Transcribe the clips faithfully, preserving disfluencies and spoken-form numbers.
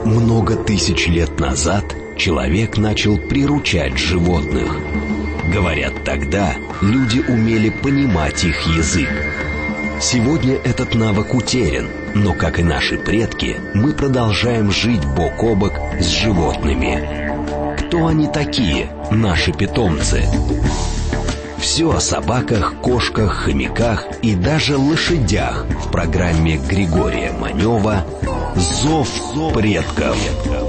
Много тысяч лет назад человек начал приручать животных. Говорят, тогда люди умели понимать их язык. Сегодня этот навык утерян, но, как и наши предки, мы продолжаем жить бок о бок с животными. Кто они такие, наши питомцы? Все о собаках, кошках, хомяках и даже лошадях в программе Григория Манева «Зов предков».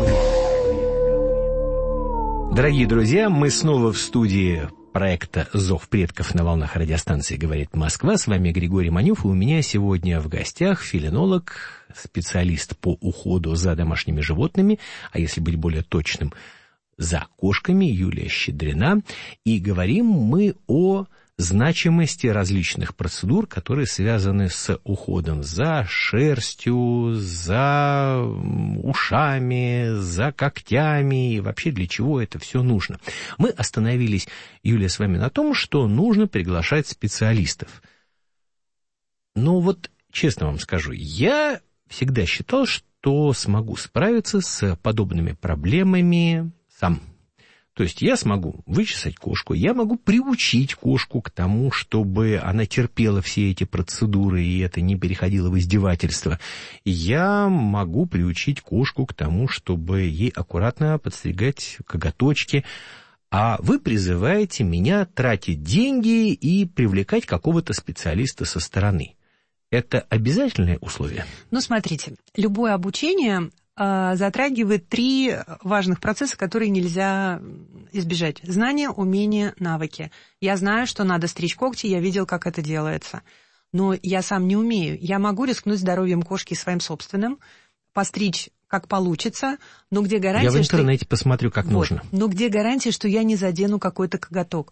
Дорогие друзья, мы снова в студии проекта «Зов предков» на волнах радиостанции «Говорит Москва». С вами Григорий Манев, и у меня сегодня в гостях фелинолог, специалист по уходу за домашними животными, а если быть более точным, за кошками, Юлия Щедрина. И говорим мы о значимости различных процедур, которые связаны с уходом за шерстью, за ушами, за когтями, и вообще для чего это все нужно. Мы остановились, Юлия, с вами на том, что нужно приглашать специалистов. Но вот, честно вам скажу, я всегда считал, что смогу справиться с подобными проблемами сам. То есть я смогу вычесать кошку, я могу приучить кошку к тому, чтобы она терпела все эти процедуры, и это не переходило в издевательство. Я могу приучить кошку к тому, чтобы ей аккуратно подстригать коготочки. А вы призываете меня тратить деньги и привлекать какого-то специалиста со стороны. Это обязательное условие? Ну, смотрите, любое обучение затрагивает три важных процесса, которые нельзя избежать. Знания, умения, навыки. Я знаю, что надо стричь когти, я видел, как это делается. Но я сам не умею. Я могу рискнуть здоровьем кошки своим собственным, постричь как получится, но где гарантия, я в интернете что... посмотрю, как вот. нужно. Но где гарантия, что я не задену какой-то коготок?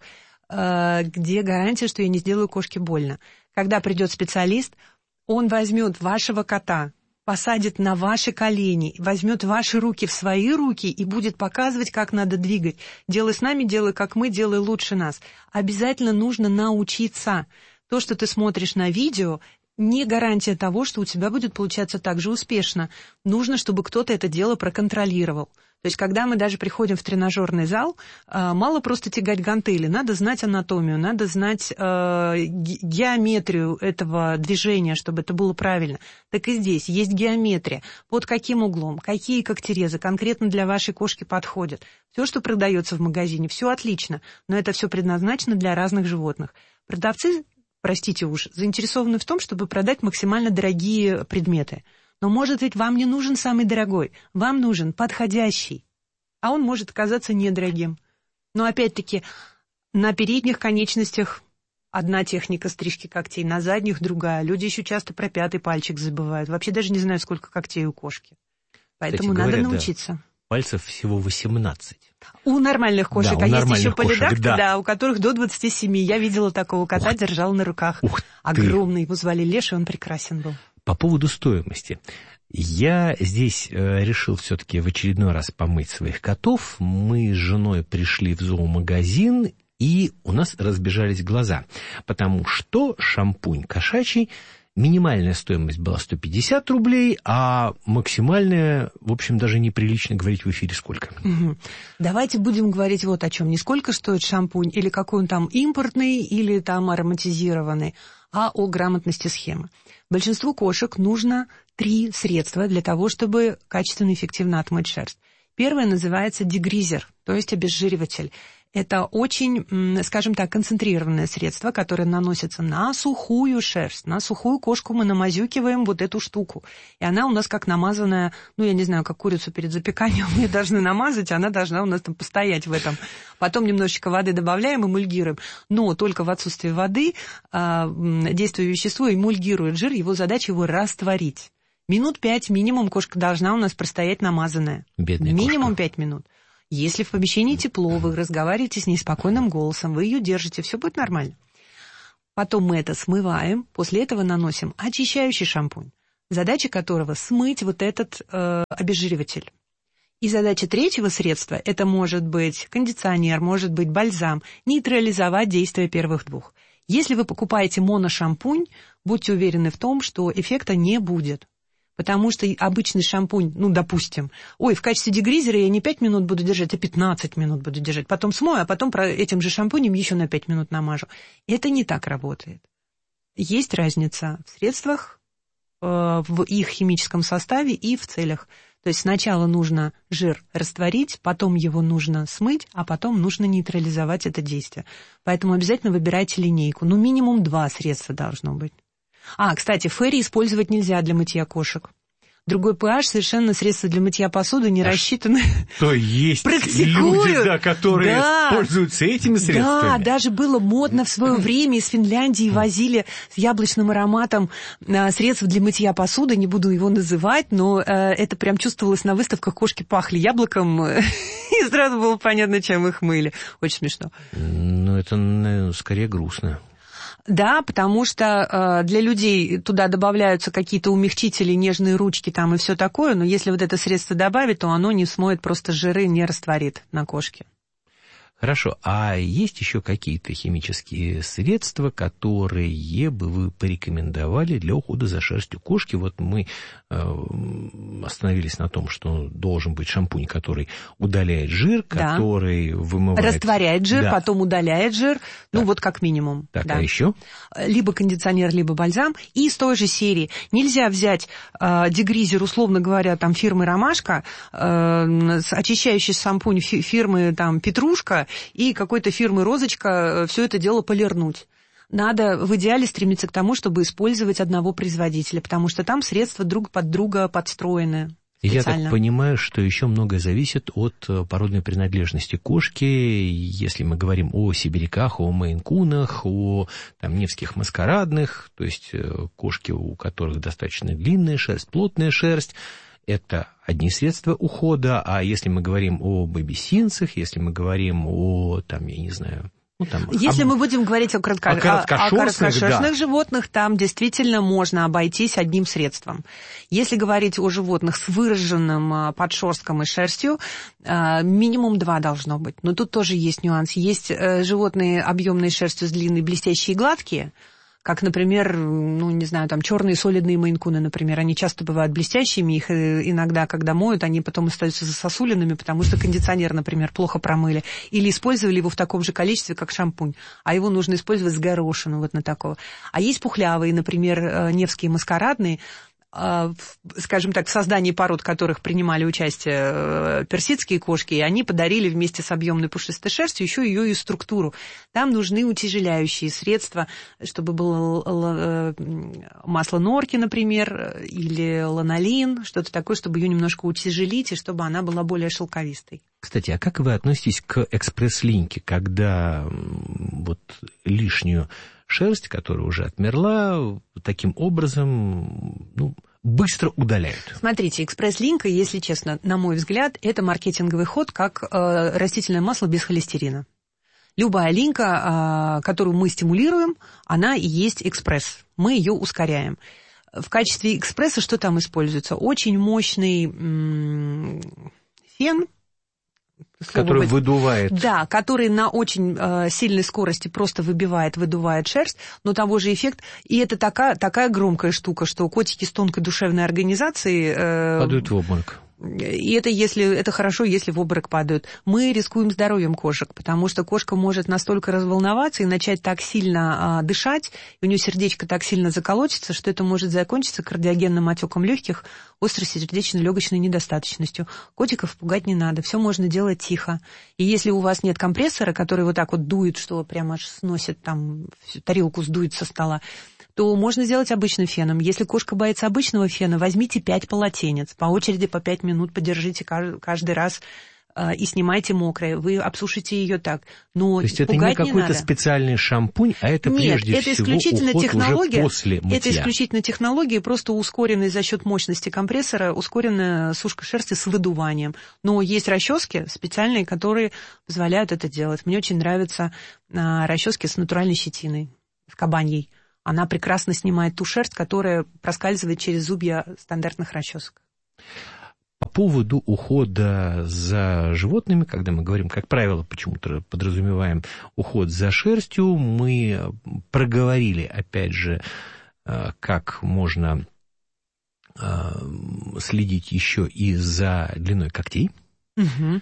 Где гарантия, что я не сделаю кошке больно? Когда придет специалист, он возьмет вашего кота, посадит на ваши колени, возьмет ваши руки в свои руки и будет показывать, как надо двигать. Делай с нами, делай как мы, делай лучше нас. Обязательно нужно научиться. То, что ты смотришь на видео, не гарантия того, что у тебя будет получаться так же успешно. Нужно, чтобы кто-то это дело проконтролировал. То есть, когда мы даже приходим в тренажерный зал, мало просто тягать гантели, надо знать анатомию, надо знать э, геометрию этого движения, чтобы это было правильно. Так и здесь есть геометрия. Под каким углом, какие когтерезы конкретно для вашей кошки подходят. Все, что продается в магазине, все отлично, но это все предназначено для разных животных. Продавцы, простите уж, заинтересованы в том, чтобы продать максимально дорогие предметы. Но, может быть, вам не нужен самый дорогой, вам нужен подходящий, а он может оказаться недорогим. Но, опять-таки, на передних конечностях одна техника стрижки когтей, на задних другая. Люди еще часто про пятый пальчик забывают. Вообще даже не знаю, сколько когтей у кошки. Поэтому Кстати, надо говорят, научиться. Да, пальцев всего восемнадцать. У нормальных кошек, да, а у есть еще полидакты, да. да, у которых до двадцати семи. Я видела такого кота, Ух, держала на руках. Ух Огромный, его звали Леша, он прекрасен был. По поводу стоимости. Я здесь э, решил все-таки в очередной раз помыть своих котов. Мы с женой пришли в зоомагазин, и у нас разбежались глаза, потому что шампунь кошачий, минимальная стоимость была сто пятьдесят рублей, а максимальная, в общем, даже неприлично говорить в эфире сколько. Угу. Давайте будем говорить вот о чем. Не сколько стоит шампунь, или какой он там импортный, или там ароматизированный, а о грамотности схемы. Большинству кошек нужно три средства для того, чтобы качественно и эффективно отмыть шерсть. Первое называется дегризер, то есть обезжириватель. Это очень, скажем так, концентрированное средство, которое наносится на сухую шерсть. На сухую кошку мы намазюкиваем вот эту штуку. И она у нас как намазанная, ну, я не знаю, как курицу перед запеканием мы должны намазать, она должна у нас там постоять в этом. Потом немножечко воды добавляем, эмульгируем. Но только в отсутствии воды а, действующее вещество эмульгирует жир, его задача его растворить. Минут пять минимум кошка должна у нас простоять намазанная. Бедная минимум кошка. пять минут. Если в помещении тепло, вы разговариваете с ней спокойным голосом, вы ее держите, все будет нормально. Потом мы это смываем, после этого наносим очищающий шампунь, задача которого смыть вот этот э, обезжириватель. И задача третьего средства, это может быть кондиционер, может быть бальзам, нейтрализовать действие первых двух. Если вы покупаете моношампунь, будьте уверены в том, что эффекта не будет. Потому что обычный шампунь, ну, допустим, ой, в качестве дегризера я не пять минут буду держать, а пятнадцать минут буду держать. Потом смою, а потом этим же шампунем еще на пять минут намажу. Это не так работает. Есть разница в средствах, в их химическом составе и в целях. То есть сначала нужно жир растворить, потом его нужно смыть, а потом нужно нейтрализовать это действие. Поэтому обязательно выбирайте линейку. Ну, минимум два средства должно быть. А, кстати, ферри использовать нельзя для мытья кошек. Другой pH, совершенно средства для мытья посуды не а рассчитаны. То есть люди, да, которые да. пользуются этими средствами? Да, даже было модно в свое время. Из Финляндии возили с яблочным ароматом средства для мытья посуды. Не буду его называть, но это прям чувствовалось на выставках. Кошки пахли яблоком, и сразу было понятно, чем их мыли. Очень смешно. Ну, это, наверное, скорее грустно. Да, потому что э, для людей туда добавляются какие-то умягчители, нежные ручки там и все такое, но если вот это средство добавить, то оно не смоет просто жиры, не растворит на кошке. Хорошо, а есть еще какие-то химические средства, которые бы вы порекомендовали для ухода за шерстью кошки? Вот мы э, остановились на том, что должен быть шампунь, который удаляет жир, да. который вымывает... Растворяет жир, да. потом удаляет жир, ну так. вот как минимум. Так, да. а еще? Либо кондиционер, либо бальзам. И из той же серии нельзя взять э, дегризер, условно говоря, там фирмы «Ромашка», э, очищающий шампунь фи- фирмы там «Петрушка», и какой-то фирмы «Розочка» все это дело полирнуть. Надо в идеале стремиться к тому, чтобы использовать одного производителя, потому что там средства друг под друга подстроены. Я так понимаю, что еще многое зависит от породной принадлежности кошки. Если мы говорим о сибиряках, о мейн-кунах, о там, невских маскарадных, то есть кошки, у которых достаточно длинная шерсть, плотная шерсть, это одни средства ухода, а если мы говорим о бэбисинцах, если мы говорим о, там, я не знаю... Ну, там, если об... мы будем говорить о, кратко... о короткошерстных, о короткошерстных да. животных, там действительно можно обойтись одним средством. Если говорить о животных с выраженным подшерстком и шерстью, минимум два должно быть. Но тут тоже есть нюанс. Есть животные объемные шерстью с длинной, блестящие и гладкие, как, например, ну, не знаю, там, черные солидные мейн-куны, например, они часто бывают блестящими, их иногда, когда моют, они потом остаются засосуленными, потому что кондиционер, например, плохо промыли, или использовали его в таком же количестве, как шампунь, а его нужно использовать с горошину, вот на такого. А есть пухлявые, например, невские маскарадные, скажем так, в создании пород которых принимали участие персидские кошки, и они подарили вместе с объемной пушистой шерстью еще ее и структуру. Там нужны утяжеляющие средства, чтобы было масло норки, например, или ланолин, что-то такое, чтобы ее немножко утяжелить, и чтобы она была более шелковистой. Кстати, а как вы относитесь к экспресс-линьке, когда вот лишнюю шерсть, которая уже отмерла, таким образом, ну, быстро удаляют? Смотрите, экспресс-линька, если честно, на мой взгляд, это маркетинговый ход, как э, растительное масло без холестерина. Любая линька, э, которую мы стимулируем, она и есть экспресс. Мы ее ускоряем. В качестве экспресса что там используется? Очень мощный м- фен, который быть, выдувает. Да, который на очень э, сильной скорости просто выбивает, выдувает шерсть, но того же эффект. И это такая, такая громкая штука, что котики с тонкой душевной организацией... Э, падают в обморок. И это, если, это хорошо, если в обморок падают. Мы рискуем здоровьем кошек, потому что кошка может настолько разволноваться и начать так сильно а, дышать, и у нее сердечко так сильно заколотится, что это может закончиться кардиогенным отеком легких, острой сердечно-легочной недостаточностью. Котиков пугать не надо, все можно делать тихо. И если у вас нет компрессора, который вот так вот дует, что прямо аж сносит там, всю тарелку сдует со стола, то можно сделать обычным феном. Если кошка боится обычного фена, возьмите пять полотенец, по очереди по пять минут подержите каждый раз э, и снимайте мокрое. Вы обсушите ее так. Но то есть это не какой-то специальный шампунь, а это Нет, прежде это всего исключительно уход технология, уже после мытья. Это исключительно технология, просто ускоренная за счет мощности компрессора, ускоренная сушка шерсти с выдуванием. Но есть расчески специальные, которые позволяют это делать. Мне очень нравятся э, расчески с натуральной щетиной, с кабаньей. Она прекрасно снимает ту шерсть, которая проскальзывает через зубья стандартных расчесок. По поводу ухода за животными, когда мы говорим, как правило, почему-то подразумеваем уход за шерстью, мы проговорили, опять же, как можно следить еще и за длиной когтей. Угу.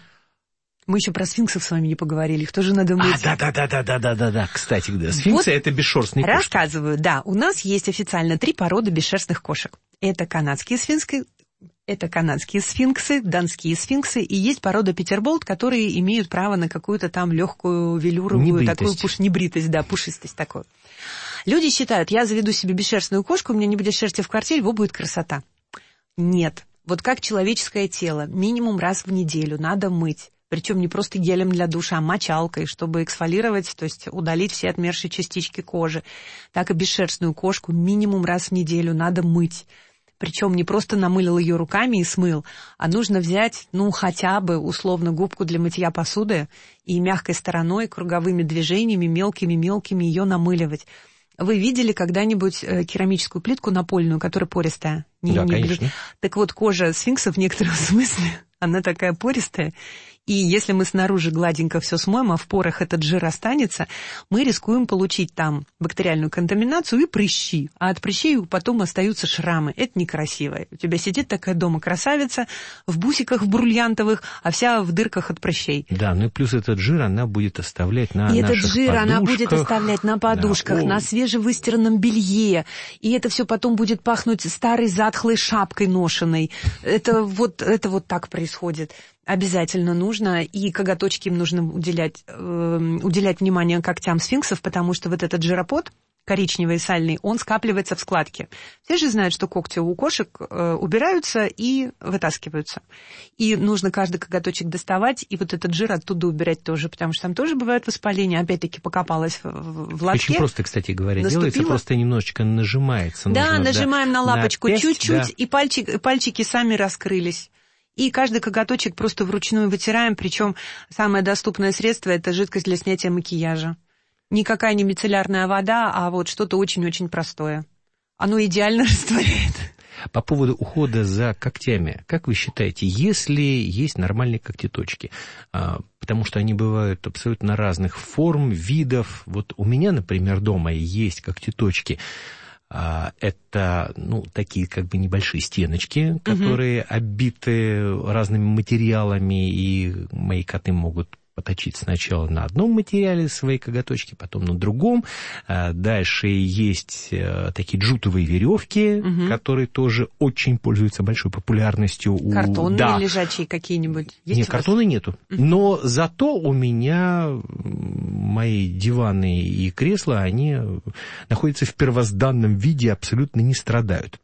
Мы еще про сфинксов с вами не поговорили, их тоже надо мыть. А, да-да-да-да-да-да-да, кстати, да, сфинксы вот — это бесшерстные кошки. Рассказываю, да, у нас есть официально три породы бесшерстных кошек. Это канадские сфинксы, это канадские сфинксы, донские сфинксы, и есть порода Петерболт, которые имеют право на какую-то там легкую велюровую небритость. такую пуш... небритость, да, пушистость такую. Люди считают, я заведу себе бесшерстную кошку, у меня не будет шерсти в квартире, во, будет красота. Нет. Вот как человеческое тело, минимум раз в неделю надо мыть. Причем не просто гелем для душа, а мочалкой, чтобы эксфолировать, то есть удалить все отмершие частички кожи. Так и бесшерстную кошку минимум раз в неделю надо мыть. Причем не просто намылил ее руками и смыл, а нужно взять, ну, хотя бы, условно, губку для мытья посуды и мягкой стороной, круговыми движениями, мелкими-мелкими ее намыливать. Вы видели когда-нибудь э, керамическую плитку напольную, которая пористая? Не, да, не конечно. блин. Так вот, кожа сфинкса в некотором смысле, она такая пористая. И если мы снаружи гладенько все смоем, а в порах этот жир останется, мы рискуем получить там бактериальную контаминацию и прыщи. А от прыщей потом остаются шрамы. Это некрасиво. У тебя сидит такая дома красавица в бусиках в бриллиантовых, а вся в дырках от прыщей. Да, ну и плюс этот жир она будет оставлять на и наших этот жир подушках. она будет оставлять на подушках, да. на свежевыстиранном белье. И это все потом будет пахнуть старой затхлой шапкой ношеной. Это вот, это вот так происходит. Обязательно нужно, и коготочки им нужно уделять, э, уделять внимание когтям сфинксов, потому что вот этот жиропод, коричневый и сальный, он скапливается в складке. Все же знают, что когти у кошек э, убираются и вытаскиваются. И нужно каждый коготочек доставать, и вот этот жир оттуда убирать тоже, потому что там тоже бывают воспаления. Опять-таки покопалась в, в лотке. Очень просто, кстати говоря, наступила. Делается, просто немножечко нажимается. Да, нужно, нажимаем да, на лапочку на песть, чуть-чуть, да. и пальчик, пальчики сами раскрылись. И каждый коготочек просто вручную вытираем, причем самое доступное средство – это жидкость для снятия макияжа. Никакая не мицеллярная вода, а вот что-то очень-очень простое. Оно идеально растворяет. По поводу ухода за когтями, как вы считаете, если есть нормальные когтеточки, потому что они бывают абсолютно разных форм, видов. Вот у меня, например, дома есть когтеточки. Это, ну, такие как бы небольшие стеночки, которые uh-huh. обиты разными материалами, и мои коты могут поточить сначала на одном материале свои коготочки, потом на другом. Дальше есть такие джутовые веревки, угу. которые тоже очень пользуются большой популярностью. Картонные да. лежачие какие-нибудь? Есть Нет, картона нету. Угу. Но зато у меня мои диваны и кресла, они находятся в первозданном виде, абсолютно не страдают.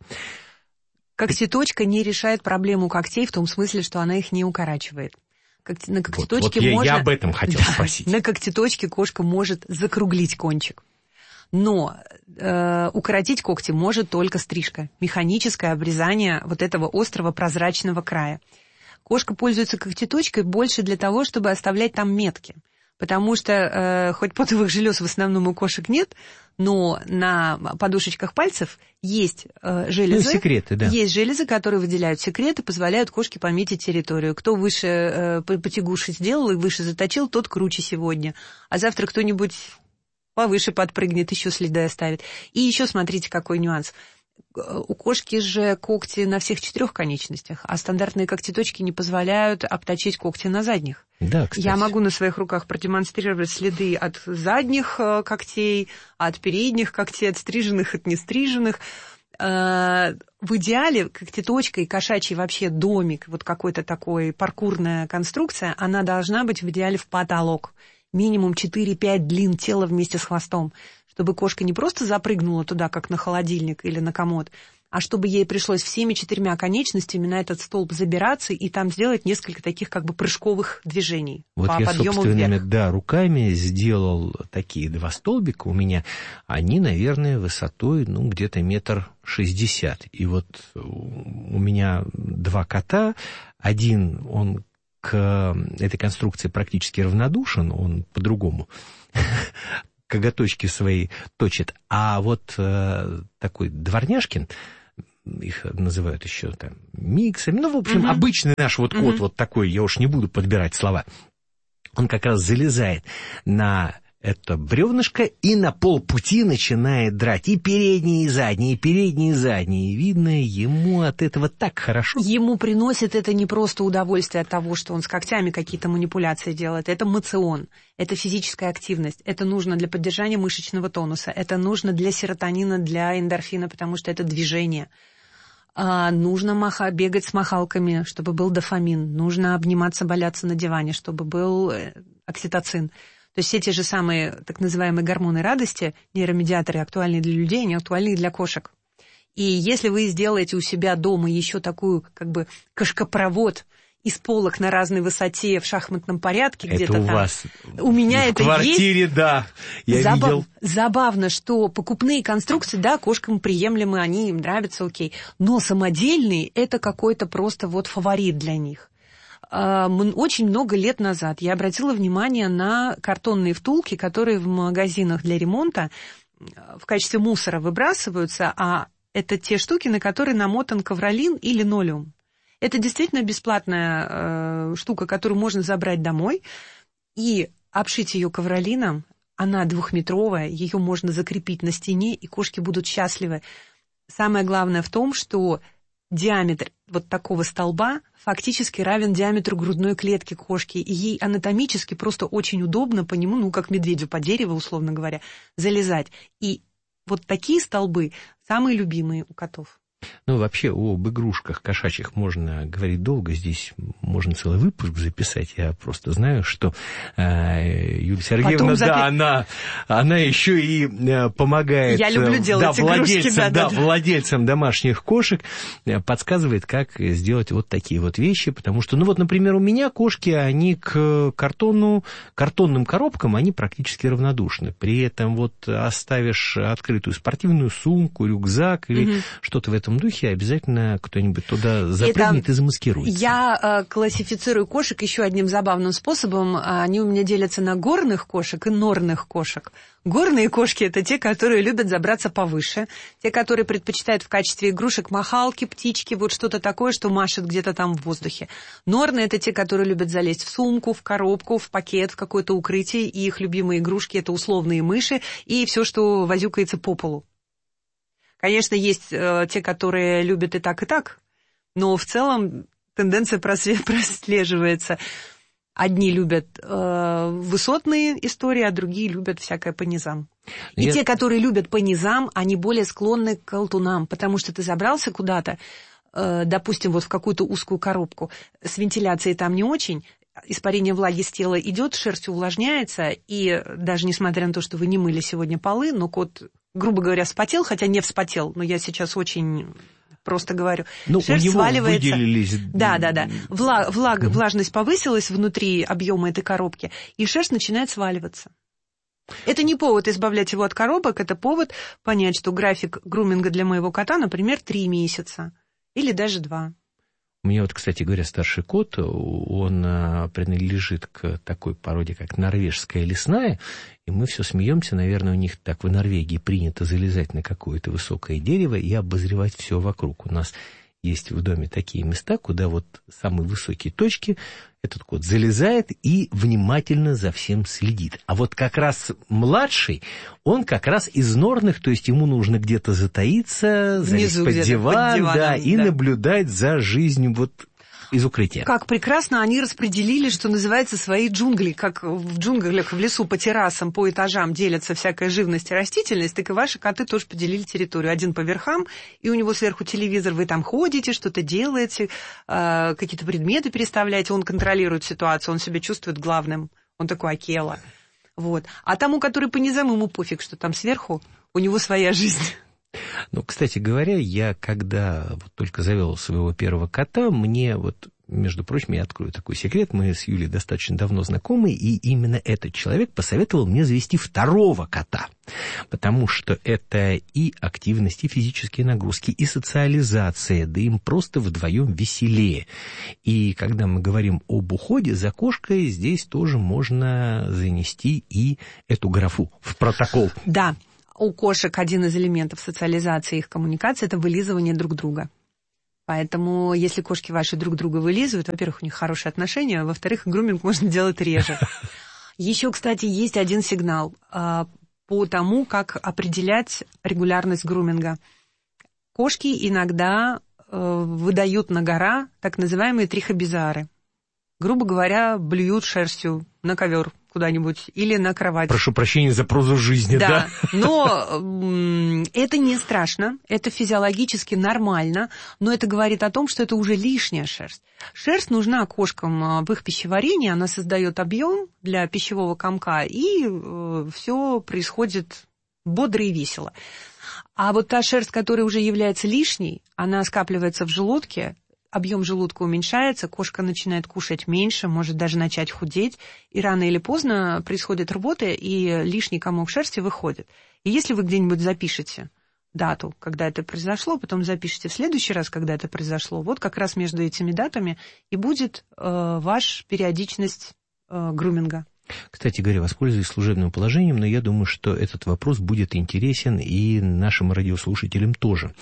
Когтеточка не решает проблему когтей в том смысле, что она их не укорачивает. На когтеточке вот, вот можно... я, я об этом хотел да, спросить. На когтеточке кошка может закруглить кончик. Но э, укоротить когти может только стрижка. Механическое обрезание вот этого острого прозрачного края. Кошка пользуется когтеточкой больше для того, чтобы оставлять там метки. Потому что э, хоть потовых желез в основном у кошек нет, но на подушечках пальцев есть э, железы. Ну, секреты, да. Есть железы, которые выделяют секреты, позволяют кошке пометить территорию. Кто выше э, потягуши сделал и выше заточил, тот круче сегодня. А завтра кто-нибудь повыше подпрыгнет, еще следы оставит. И еще смотрите, какой нюанс. У кошки же когти на всех четырех конечностях, а стандартные когтеточки не позволяют обточить когти на задних. Да, кстати. Я могу на своих руках продемонстрировать следы от задних когтей, от передних когтей, от стриженных, от нестриженных. В идеале когтеточка и кошачий вообще домик, вот какой-то такой паркурная конструкция, она должна быть в идеале в потолок. Минимум четыре-пять длин тела вместе с хвостом, чтобы кошка не просто запрыгнула туда, как на холодильник или на комод, а чтобы ей пришлось всеми четырьмя конечностями на этот столб забираться и там сделать несколько таких как бы прыжковых движений вот по я подъему собственными, вверх. Да, руками сделал такие два столбика у меня. Они, наверное, высотой, ну, где-то метр шестьдесят. И вот у меня два кота. Один, он к этой конструкции практически равнодушен, он по-другому коготочки свои точит. А вот э, такой дворняжкин, их называют еще там миксами, ну, в общем, uh-huh. обычный наш вот кот uh-huh. вот такой, я уж не буду подбирать слова, он как раз залезает на это бревнышко и на полпути начинает драть и передние, и задние, и передние, и задние. И видно, ему от этого так хорошо. Ему приносит это не просто удовольствие от того, что он с когтями какие-то манипуляции делает. Это моцион, это физическая активность. Это нужно для поддержания мышечного тонуса. Это нужно для серотонина, для эндорфина, потому что это движение. А, нужно маха, бегать с махалками, чтобы был дофамин. Нужно обниматься, валяться на диване, чтобы был окситоцин. То есть все те же самые так называемые гормоны радости, нейромедиаторы, актуальные для людей, они актуальны и для кошек. И если вы сделаете у себя дома еще такую, как бы, кошкопровод из полок на разной высоте в шахматном порядке, это где-то у там. Вас у меня в это квартире, есть. Да, я Забав... видел. Забавно, что покупные конструкции, да, кошкам приемлемы, они им нравятся, окей. Но самодельные — это какой-то просто вот фаворит для них. Очень много лет назад я обратила внимание на картонные втулки, которые в магазинах для ремонта в качестве мусора выбрасываются, а это те штуки, на которые намотан ковролин и линолеум. Это действительно бесплатная э, штука, которую можно забрать домой и обшить ее ковролином. Она двухметровая, ее можно закрепить на стене, и кошки будут счастливы. Самое главное в том, что диаметр вот такого столба фактически равен диаметру грудной клетки кошки, и ей анатомически просто очень удобно по нему, ну, как медведю по дереву, условно говоря, залезать. И вот такие столбы самые любимые у котов. Ну, вообще, об игрушках кошачьих можно говорить долго. Здесь можно целый выпуск записать. Я просто знаю, что э, Юлия Сергеевна, запи... да, она, она еще и э, помогает Я люблю делать да, игрушки, владельцам, да, да, да, да. владельцам домашних кошек, э, подсказывает, как сделать вот такие вот вещи. Потому что, ну вот, например, у меня кошки, они к картону, картонным коробкам, они практически равнодушны. При этом вот оставишь открытую спортивную сумку, рюкзак или угу. что-то в этом духе, обязательно кто-нибудь туда запрыгнет Это... и замаскируется. Я э, классифицирую кошек еще одним забавным способом. Они у меня делятся на горных кошек и норных кошек. Горные кошки — это те, которые любят забраться повыше, те, которые предпочитают в качестве игрушек махалки, птички, вот что-то такое, что машет где-то там в воздухе. Норные — это те, которые любят залезть в сумку, в коробку, в пакет, в какое-то укрытие, и их любимые игрушки — это условные мыши и все, что возюкается по полу. Конечно, есть э, те, которые любят и так, и так, но в целом тенденция прослеживается. Одни любят э, высотные истории, а другие любят всякое по низам. И Я... те, которые любят по низам, они более склонны к колтунам, потому что ты забрался куда-то, э, допустим, вот в какую-то узкую коробку, с вентиляцией там не очень, испарение влаги с тела идет, шерсть увлажняется, и даже несмотря на то, что вы не мыли сегодня полы, но кот, грубо говоря, вспотел, хотя не вспотел, но я сейчас очень просто говорю, ну, шерсть у него сваливается. Выделились... Да, да, да. Вла... Влаг... Влажность повысилась внутри объема этой коробки, и шерсть начинает сваливаться. Это не повод избавлять его от коробок, это повод понять, что график груминга для моего кота, например, три месяца или даже два. У меня вот, кстати говоря, старший кот, он принадлежит к такой породе, как норвежская лесная, и мы все смеемся, наверное, у них так в Норвегии принято залезать на какое-то высокое дерево и обозревать все вокруг. У нас есть в доме такие места, куда вот самые высокие точки этот кот залезает и внимательно за всем следит. А вот как раз младший, он как раз из норных, то есть ему нужно где-то затаиться, залезть под диван, под диваном, да, и да. наблюдать за жизнью вот из укрытия. Как прекрасно они распределили, что называется, свои джунгли. Как в джунглях, в лесу по террасам, по этажам делятся всякая живность и растительность, так и ваши коты тоже поделили территорию. Один по верхам, и у него сверху телевизор, вы там ходите, что-то делаете, э, какие-то предметы переставляете, он контролирует ситуацию, он себя чувствует главным, он такой Акела. Вот. А тому, который по низам, ему пофиг, что там сверху, у него своя жизнь. Ну, кстати говоря, я когда вот только завел своего первого кота, мне вот, между прочим, я открою такой секрет, мы с Юлей достаточно давно знакомы, и именно этот человек посоветовал мне завести второго кота, потому что это и активность, и физические нагрузки, и социализация, да им просто вдвоем веселее. И когда мы говорим об уходе за кошкой, здесь тоже можно занести и эту графу в протокол. Да. У кошек один из элементов социализации их коммуникации – это вылизывание друг друга. Поэтому, если кошки ваши друг друга вылизывают, во-первых, у них хорошие отношения, а во-вторых, груминг можно делать реже. Еще, кстати, есть один сигнал а, по тому, как определять регулярность груминга. Кошки иногда а, выдают на гора так называемые трихобизары. Грубо говоря, блюют шерстью на ковер куда-нибудь или на кровать. Прошу прощения за прозу жизни, да? Да, но м- это не страшно, это физиологически нормально, но это говорит о том, что это уже лишняя шерсть. Шерсть нужна кошкам в их пищеварении, она создает объем для пищевого комка, и э, все происходит бодро и весело. А вот та шерсть, которая уже является лишней, она скапливается в желудке, объем желудка уменьшается, кошка начинает кушать меньше, может даже начать худеть, и рано или поздно происходит рвота, и лишний комок шерсти выходит. И если вы где-нибудь запишете дату, когда это произошло, потом запишите в следующий раз, когда это произошло, вот как раз между этими датами и будет э, ваша периодичность э, груминга. Кстати говоря, воспользуюсь служебным положением, но я думаю, что этот вопрос будет интересен и нашим радиослушателям тоже.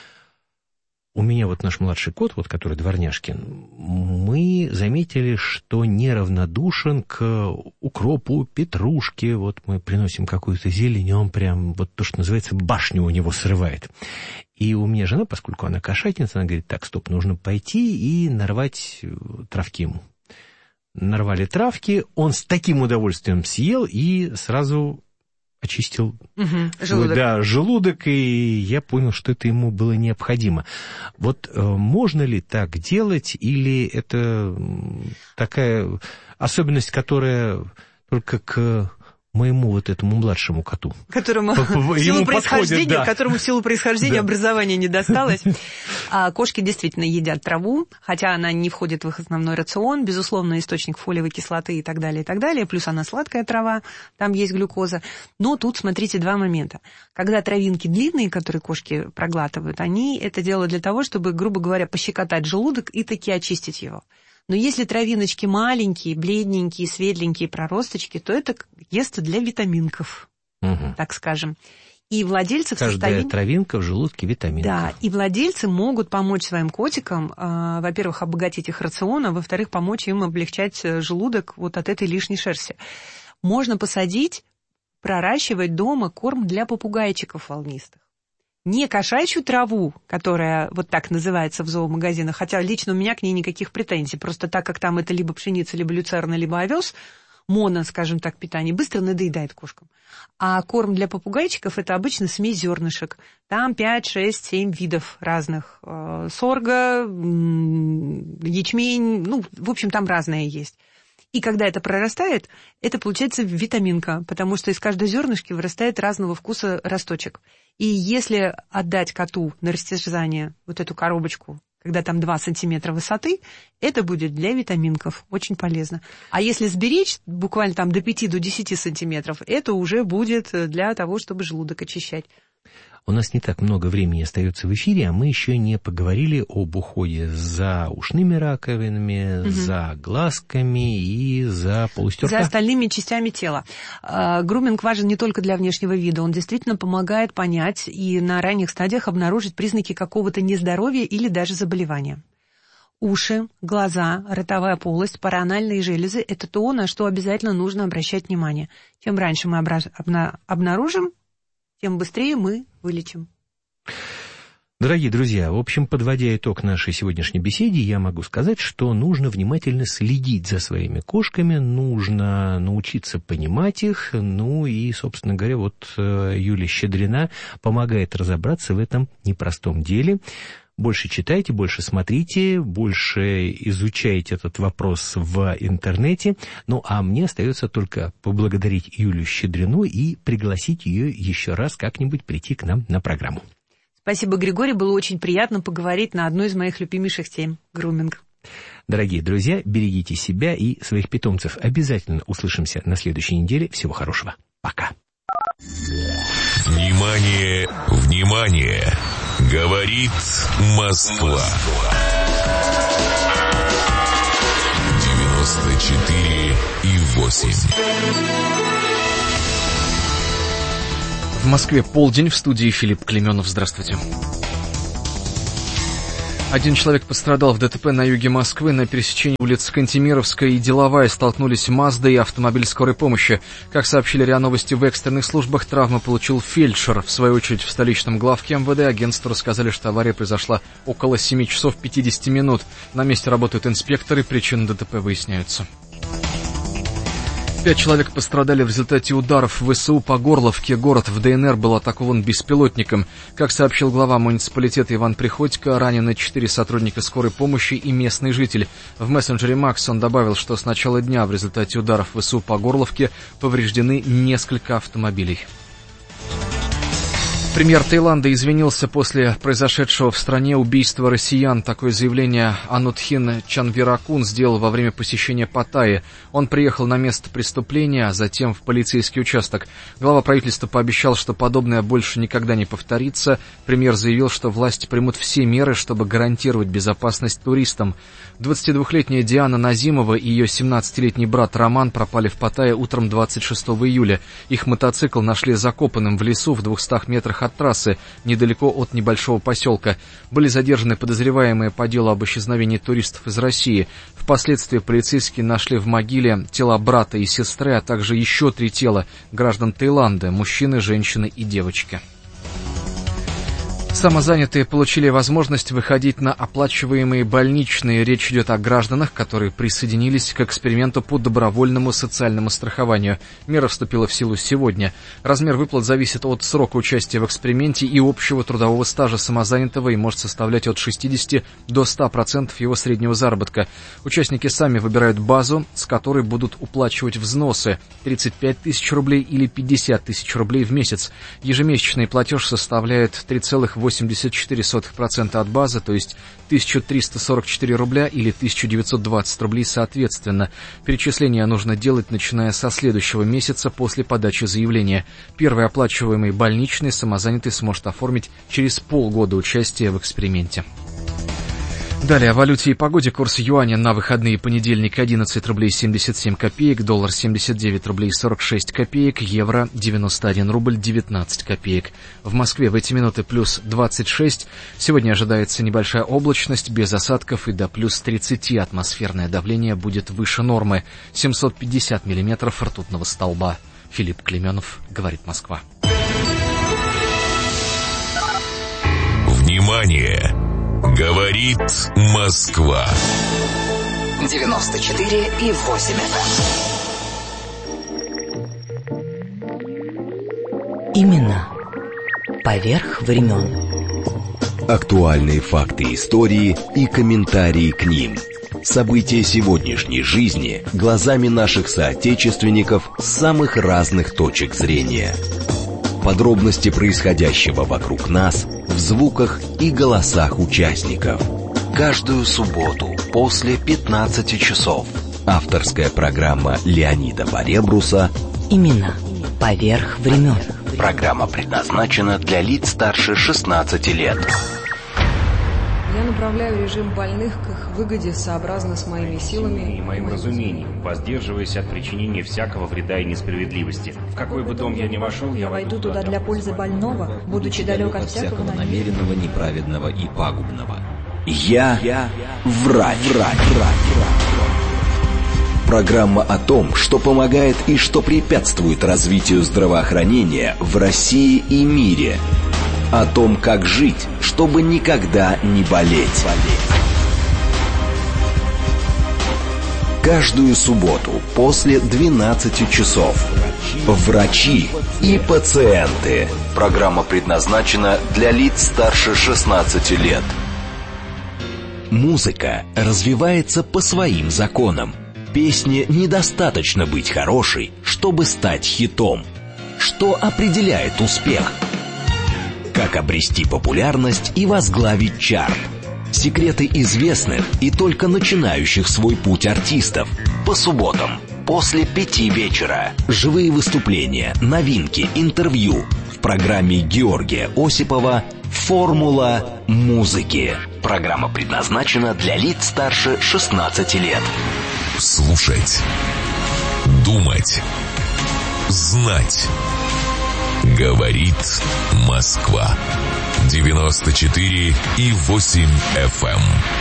У меня вот наш младший кот, вот который дворняжкин, мы заметили, что неравнодушен к укропу, петрушке. Вот мы приносим какую-то зелень, и он прям, вот то, что называется, башню у него срывает. И у меня жена, поскольку она кошатница, она говорит, так, стоп, нужно пойти и нарвать травки ему. Нарвали травки, он с таким удовольствием съел и сразу очистил угу, желудок. Да, желудок, и я понял, что это ему было необходимо. Вот э, можно ли так делать, или это такая особенность, которая только к моему вот этому младшему коту? Которому в силу происхождения, да. которому в силу происхождения да. образования не досталось. А кошки действительно едят траву, хотя она не входит в их основной рацион, безусловно, источник фолиевой кислоты и так далее, и так далее, плюс она сладкая трава, там есть глюкоза. Но тут, смотрите, два момента. Когда травинки длинные, которые кошки проглатывают, они это делают для того, чтобы, грубо говоря, пощекотать желудок и таки очистить его. Но если травиночки маленькие, бледненькие, светленькие проросточки, то это ест для витаминков, угу. так скажем. И владельцы Каждая в состоянии... травинка в желудке витаминков. Да, и владельцы могут помочь своим котикам, э, во-первых, обогатить их рацион, а во-вторых, помочь им облегчать желудок вот от этой лишней шерсти. Можно посадить, проращивать дома корм для попугайчиков волнистых. Не кошачью траву, которая вот так называется в зоомагазинах, хотя лично у меня к ней никаких претензий, просто так как там это либо пшеница, либо люцерна, либо овес, моно, скажем так, питание, быстро надоедает кошкам. А корм для попугайчиков – это обычно смесь зернышек. Там пять, шесть, семь видов разных. Сорго, ячмень, ну, в общем, там разное есть. И когда это прорастает, это получается витаминка, потому что из каждой зернышки вырастает разного вкуса росточек. И если отдать коту на растерзание вот эту коробочку, когда там два сантиметра высоты, это будет для витаминков, очень полезно. А если сберечь буквально там до пяти-до десяти сантиметров, это уже будет для того, чтобы желудок очищать. У нас не так много времени остается в эфире, а мы еще не поговорили об уходе за ушными раковинами, угу. за глазками и за полустерка. За остальными частями тела. Груминг важен не только для внешнего вида, он действительно помогает понять и на ранних стадиях обнаружить признаки какого-то нездоровья или даже заболевания. Уши, глаза, ротовая полость, параанальные железы – это то, на что обязательно нужно обращать внимание. Чем раньше мы обнаружим, тем быстрее мы вылечим. Дорогие друзья, в общем, подводя итог нашей сегодняшней беседе, я могу сказать, что нужно внимательно следить за своими кошками, нужно научиться понимать их, ну и, собственно говоря, вот Юлия Щедрина помогает разобраться в этом непростом деле. Больше читайте, больше смотрите, больше изучайте этот вопрос в интернете. Ну, а мне остается только поблагодарить Юлию Щедрину и пригласить ее еще раз как-нибудь прийти к нам на программу. Спасибо, Григорий. Было очень приятно поговорить на одной из моих любимейших тем – груминг. Дорогие друзья, берегите себя и своих питомцев. Обязательно услышимся на следующей неделе. Всего хорошего. Пока. Внимание, внимание! Говорит Москва. девяносто четыре и восемь. В Москве полдень, в студии Филипп Клеменов. Здравствуйте. Один человек пострадал в ДТП на юге Москвы. На пересечении улиц Кантемировская и Деловая столкнулись Мазда и автомобиль скорой помощи. Как сообщили РИА Новости в экстренных службах, травму получил фельдшер. В свою очередь, в столичном главке МВД агентству рассказали, что авария произошла около семи часов пятидесяти минут. На месте работают инспекторы, причины ДТП выясняются. Пять человек пострадали в результате ударов ВСУ по Горловке. Город в ДНР был атакован беспилотником. Как сообщил глава муниципалитета Иван Приходько, ранены четыре сотрудника скорой помощи и местный житель. В мессенджере Макс он добавил, что с начала дня в результате ударов ВСУ по Горловке повреждены несколько автомобилей. Премьер Таиланда извинился после произошедшего в стране убийства россиян. Такое заявление Анутхин Чанвиракун сделал во время посещения Паттайи. Он приехал на место преступления, а затем в полицейский участок. Глава правительства пообещал, что подобное больше никогда не повторится. Премьер заявил, что власти примут все меры, чтобы гарантировать безопасность туристам. двадцатидвухлетняя Диана Назимова и ее семнадцатилетний брат Роман пропали в Паттайе утром двадцать шестого июля. Их мотоцикл нашли закопанным в лесу в двухстах метрах от трассы, недалеко от небольшого поселка. Были задержаны подозреваемые по делу об исчезновении туристов из России. Впоследствии полицейские нашли в могиле тела брата и сестры, а также еще три тела граждан Таиланда: мужчины, женщины и девочки. Самозанятые получили возможность выходить на оплачиваемые больничные. Речь идет о гражданах, которые присоединились к эксперименту по добровольному социальному страхованию. Мера вступила в силу сегодня. Размер выплат зависит от срока участия в эксперименте и общего трудового стажа самозанятого и может составлять от шестидесяти до ста процентов его среднего заработка. Участники сами выбирают базу, с которой будут уплачивать взносы – тридцать пять тысяч рублей или пятьдесят тысяч рублей в месяц. Ежемесячный платеж составляет три целых восемьдесят четыре сотых процента от базы, то есть тысяча триста сорок четыре рубля или тысяча девятьсот двадцать рублей соответственно. Перечисление нужно делать, начиная со следующего месяца после подачи заявления. Первый оплачиваемый больничный самозанятый сможет оформить через полгода участия в эксперименте. Далее о валюте и погоде. Курс юаня на выходные: понедельник одиннадцать рублей семьдесят семь копеек, доллар семьдесят девять рублей сорок шесть копеек, евро девяносто один рубль девятнадцать копеек. В Москве в эти минуты плюс двадцать шесть. Сегодня ожидается небольшая облачность, без осадков и до плюс тридцати. Атмосферное давление будет выше нормы. семьсот пятьдесят миллиметров ртутного столба. Филипп Клеменов, говорит Москва. Внимание! Говорит Москва. девяносто четыре и восемь эф эм. Имена поверх времен. Актуальные факты истории и комментарии к ним. События сегодняшней жизни глазами наших соотечественников с самых разных точек зрения. Подробности происходящего вокруг нас в звуках и голосах участников. Каждую субботу после пятнадцати часов. Авторская программа Леонида Поребруса Имена поверх времен. Программа предназначена для лиц старше шестнадцати лет. Я направляю режим больных к их выгоде сообразно с моими силами и моим разумением, воздерживаясь от причинения всякого вреда и несправедливости. В какой бы дом я ни вошел, я войду туда для пользы больного, будучи далек от всякого намеренного, неправедного и пагубного. Я, Я врач. врач. Программа о том, что помогает и что препятствует развитию здравоохранения в России и мире. О том, как жить, чтобы никогда не болеть. Каждую субботу после двенадцати часов. Врачи и пациенты. Программа предназначена для лиц старше шестнадцати лет. Музыка развивается по своим законам. Песне недостаточно быть хорошей, чтобы стать хитом. Что определяет успех? Как обрести популярность и возглавить чарт? Секреты известных и только начинающих свой путь артистов. По субботам после пяти вечера. Живые выступления, новинки, интервью. В программе Георгия Осипова «Формула музыки». Программа предназначена для лиц старше шестнадцати лет. Слушать, думать, знать. Говорит Москва. девяносто четыре и восемь эф эм.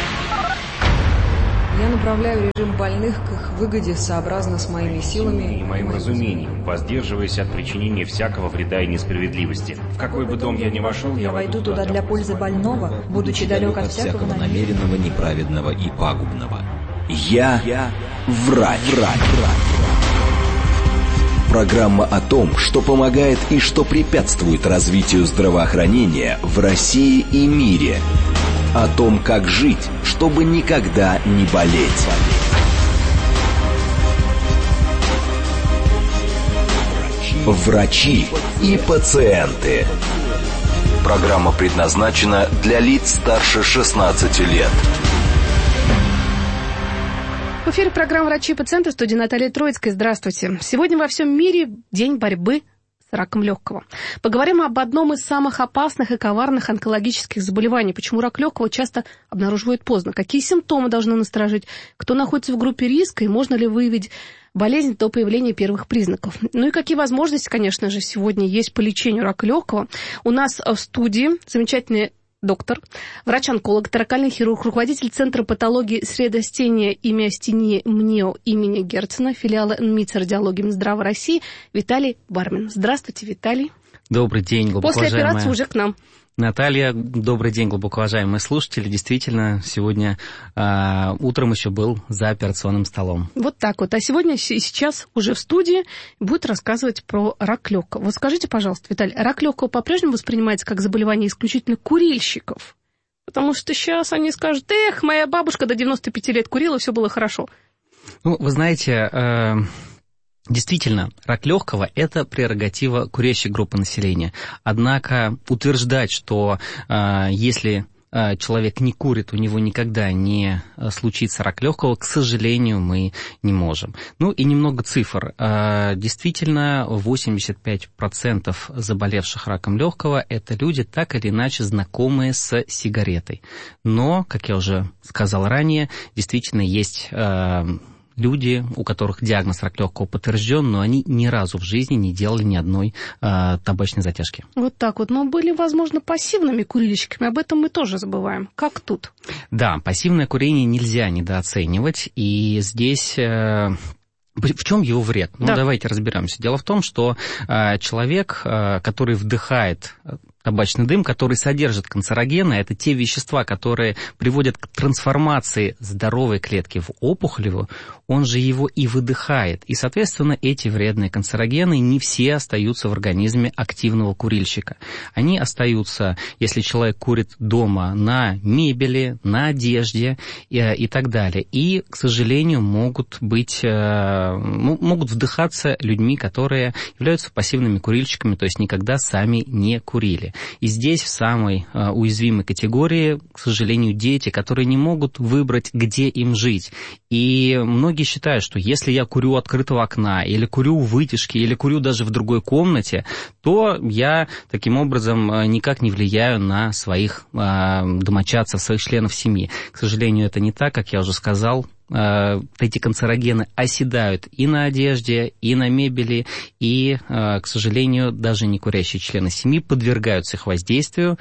Я направляю режим больных к их выгоде сообразно с моими силами и моим разумением, воздерживаясь от причинения всякого вреда и несправедливости. В какой бы дом я ни вошел, я войду туда для пользы больного, будучи далек от всякого намеренного, неправедного и пагубного. Я, Я врач. врач. Программа о том, что помогает и что препятствует развитию здравоохранения в России и мире. О том, как жить, чтобы никогда не болеть. Врачи и пациенты. Программа предназначена для лиц старше шестнадцати лет. В эфире программа «Врачи и пациенты», в студии Наталья Троицкая. Здравствуйте. Сегодня во всем мире день борьбы с раком легкого. Поговорим об одном из самых опасных и коварных онкологических заболеваний. Почему рак легкого часто обнаруживают поздно? Какие симптомы должны насторожить? Кто находится в группе риска? И можно ли выявить болезнь до появления первых признаков? Ну и какие возможности, конечно же, сегодня есть по лечению рака легкого? У нас в студии замечательный доктор, врач-онколог, торакальный хирург, руководитель Центра патологии средостения и миостении МНИО имени Герцена, филиала эн эм и цэ радиологии Минздрава России Виталий Бармин. Здравствуйте, Виталий. Добрый день, глубоко После уважаемая... операции уже к нам. Наталья, добрый день, глубоко уважаемые слушатели. Действительно, сегодня э, утром еще был за операционным столом. Вот так вот. А сегодня сейчас уже в студии будет рассказывать про рак легкого. Вот скажите, пожалуйста, Виталий, рак легкого по-прежнему воспринимается как заболевание исключительно курильщиков? Потому что сейчас они скажут: эх, моя бабушка до девяноста пяти лет курила, все было хорошо. Ну, вы знаете... Э... Действительно, рак легкого – это прерогатива курящей группы населения. Однако утверждать, что э, если э, человек не курит, у него никогда не случится рак легкого, к сожалению, мы не можем. Ну и немного цифр. Э, действительно, восемьдесят пять процентов заболевших раком легкого – это люди, так или иначе знакомые с сигаретой. Но, как я уже сказал ранее, действительно есть... Э, люди, у которых диагноз рак легкого подтвержден, но они ни разу в жизни не делали ни одной э, табачной затяжки. Вот так вот. Но были, возможно, пассивными курильщиками. Об этом мы тоже забываем. Как тут? Да, пассивное курение нельзя недооценивать. И здесь... Э, В чем его вред? Ну, да. Давайте разберемся. Дело в том, что э, человек, э, который вдыхает табачный дым, который содержит канцерогены, это те вещества, которые приводят к трансформации здоровой клетки в опухолевую, он же его и выдыхает. И, соответственно, эти вредные канцерогены не все остаются в организме активного курильщика. Они остаются, если человек курит дома, на мебели, на одежде и, и так далее. И, к сожалению, могут быть, могут вдыхаться людьми, которые являются пассивными курильщиками, то есть никогда сами не курили. И здесь в самой uh, уязвимой категории, к сожалению, дети, которые не могут выбрать, где им жить. И многие считают, что если я курю у открытого окна, или курю у вытяжки, или курю даже в другой комнате, то я таким образом uh, никак не влияю на своих uh, домочадцев, своих членов семьи. К сожалению, это не так, как я уже сказал. Эти канцерогены оседают и на одежде, и на мебели, и, к сожалению, даже некурящие члены семьи подвергаются их воздействию.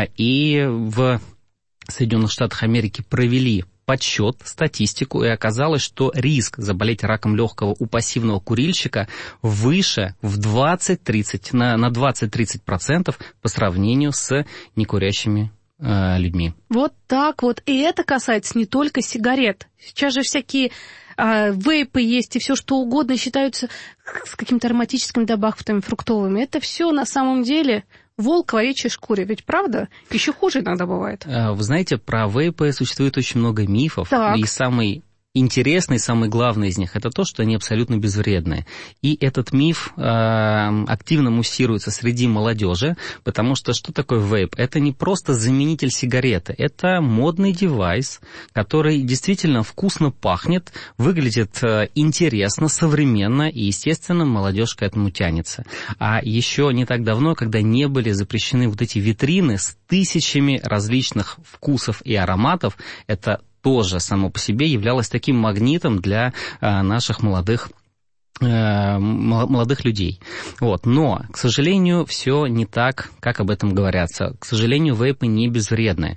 И в Соединенных Штатах Америки провели подсчет, статистику, и оказалось, что риск заболеть раком легкого у пассивного курильщика выше в двадцать-тридцать, на, на двадцать-тридцать процентов по сравнению с некурящими людьми. Вот так вот. И это касается не только сигарет. Сейчас же всякие а, вейпы есть и все что угодно считаются с какими-то ароматическими добавками фруктовыми. Это все на самом деле волк в овечьей шкуре. Ведь правда? Еще хуже иногда бывает. Вы знаете, про вейпы существует очень много мифов. Так. И самый интересный, самый главный из них, это то, что они абсолютно безвредные. И этот миф э, активно муссируется среди молодежи, потому что что такое вейп? Это не просто заменитель сигареты, это модный девайс, который действительно вкусно пахнет, выглядит э, интересно, современно, и, естественно, молодежь к этому тянется. А еще не так давно, когда не были запрещены вот эти витрины с тысячами различных вкусов и ароматов, это тоже само по себе являлось таким магнитом для а, наших молодых молодых людей. Вот. Но, к сожалению, все не так, как об этом говорятся. К сожалению, вейпы не безвредны.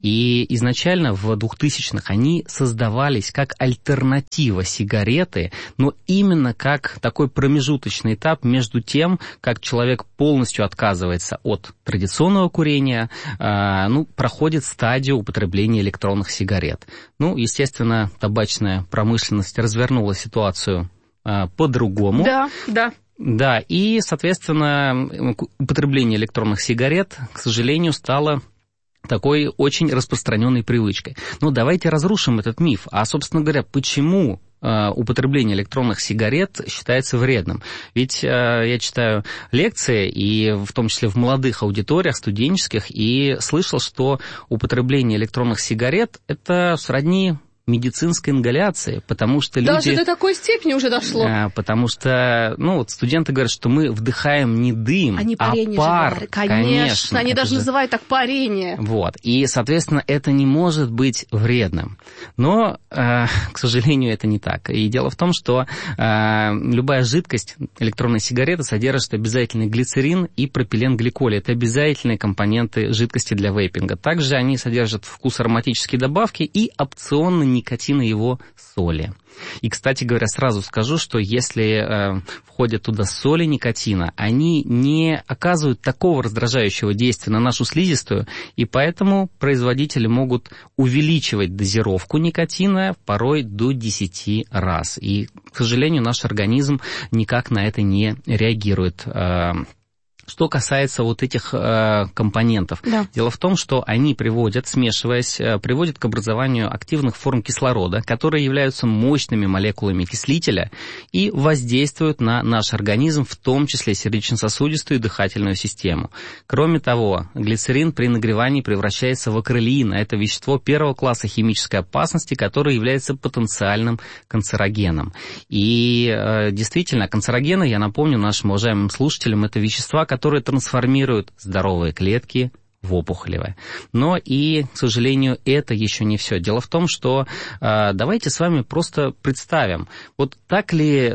И изначально в двухтысячных они создавались как альтернатива сигареты, но именно как такой промежуточный этап между тем, как человек полностью отказывается от традиционного курения, э, ну, проходит стадию употребления электронных сигарет. Ну, естественно, табачная промышленность развернула ситуацию по-другому. Да, да. Да, и, соответственно, употребление электронных сигарет, к сожалению, стало такой очень распространенной привычкой. Но давайте разрушим этот миф. А, собственно говоря, почему употребление электронных сигарет считается вредным? Ведь я читаю лекции, и в том числе в молодых аудиториях, студенческих, и слышал, что употребление электронных сигарет – это сродни медицинской ингаляции, потому что люди... Даже до такой степени уже дошло. Потому что, ну, вот студенты говорят, что мы вдыхаем не дым, они а пар. Же, конечно, конечно, они даже же... называют так парение. Вот, и, соответственно, это не может быть вредным. Но, э, к сожалению, это не так. И дело в том, что э, любая жидкость электронной сигареты содержит обязательно глицерин и пропиленгликоль. Это обязательные компоненты жидкости для вейпинга. Также они содержат вкус-ароматические добавки и опционно никотина его соли. И, кстати говоря, сразу скажу, что если э, входят туда соли никотина, они не оказывают такого раздражающего действия на нашу слизистую, и поэтому производители могут увеличивать дозировку никотина порой до десяти раз. И, к сожалению, наш организм никак на это не реагирует. Э, Что касается вот этих э, компонентов, да. Дело в том, что они приводят, смешиваясь, э, приводят к образованию активных форм кислорода, которые являются мощными молекулами окислителя и воздействуют на наш организм, в том числе сердечно-сосудистую и дыхательную систему. Кроме того, глицерин при нагревании превращается в акрилин, а это вещество первого класса химической опасности, которое является потенциальным канцерогеном. И э, действительно, канцерогены, я напомню нашим уважаемым слушателям, это вещества, которые трансформируют здоровые клетки в опухолевые. Но и, к сожалению, это еще не все. Дело в том, что э, давайте с вами просто представим, вот так ли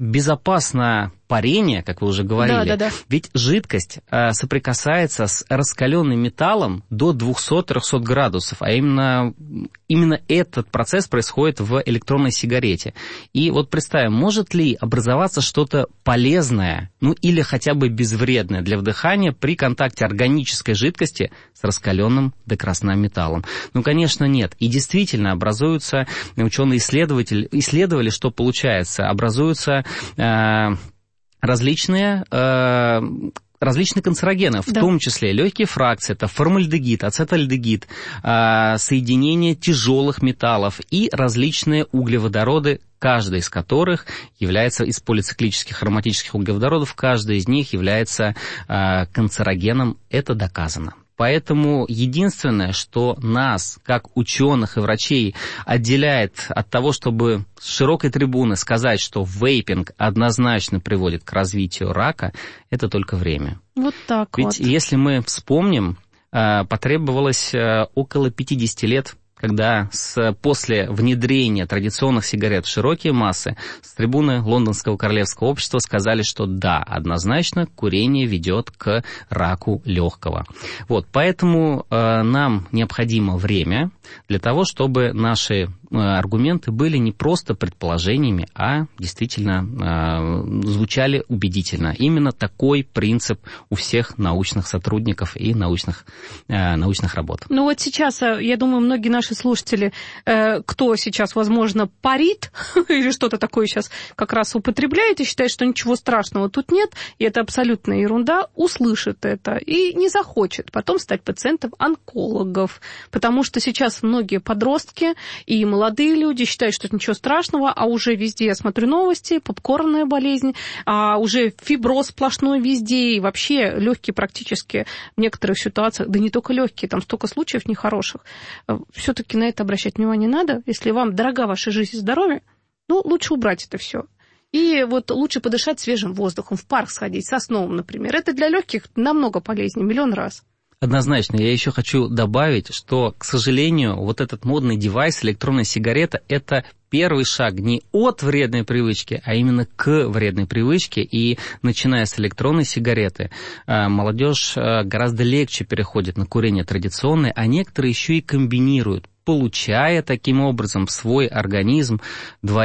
безопасно парение, как вы уже говорили, да, да, да. Ведь жидкость э, соприкасается с раскаленным металлом до двухсот-трехсот градусов, а именно, именно этот процесс происходит в электронной сигарете. И вот представим, может ли образоваться что-то полезное, ну или хотя бы безвредное для вдыхания при контакте органической жидкости с раскаленным до красна металлом? Ну, конечно, нет. И действительно образуются, ученые-исследователи исследовали, что получается, образуются э, различные, э, различные канцерогены, в да. том числе легкие фракции, это формальдегид, ацетальдегид, э, соединение тяжелых металлов и различные углеводороды, каждый из которых является из полициклических ароматических углеводородов, каждый из них является э, канцерогеном, это доказано. Поэтому единственное, что нас, как ученых и врачей, отделяет от того, чтобы с широкой трибуны сказать, что вейпинг однозначно приводит к развитию рака, это только время. Вот так Ведь вот. если мы вспомним, потребовалось около пятидесяти лет, когда с, после внедрения традиционных сигарет в широкие массы с трибуны Лондонского королевского общества сказали, что да, однозначно курение ведет к раку легкого. Вот, поэтому э, нам необходимо время для того, чтобы наши э, аргументы были не просто предположениями, а действительно э, звучали убедительно. Именно такой принцип у всех научных сотрудников и научных, э, научных работ. Ну вот сейчас, я думаю, многие наши слушатели, кто сейчас, возможно, парит или что-то такое сейчас как раз употребляет и считает, что ничего страшного тут нет, и это абсолютная ерунда, услышит это и не захочет потом стать пациентом онкологов, потому что сейчас многие подростки и молодые люди считают, что это ничего страшного, а уже везде, я смотрю новости, попкорнная болезнь, а уже фиброз сплошной везде, и вообще легкие практически в некоторых ситуациях, да не только легкие, там столько случаев нехороших, все-таки на это обращать внимание надо. Если вам дорога ваша жизнь и здоровье, ну, лучше убрать это все. И вот лучше подышать свежим воздухом, в парк сходить, сосновым, например. Это для легких намного полезнее, миллион раз. Однозначно. Я еще хочу добавить, что, к сожалению, вот этот модный девайс, электронная сигарета, это первый шаг не от вредной привычки, а именно к вредной привычке. И начиная с электронной сигареты, молодежь гораздо легче переходит на курение традиционное, а некоторые еще и комбинируют, получая таким образом в свой организм два